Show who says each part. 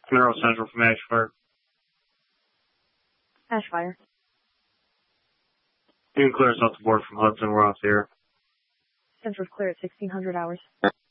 Speaker 1: Monroe Central from Ashfire.
Speaker 2: Ashfire.
Speaker 1: You can clear us off the board from Hudson. We're off the air.
Speaker 2: Central's clear at 1600 hours.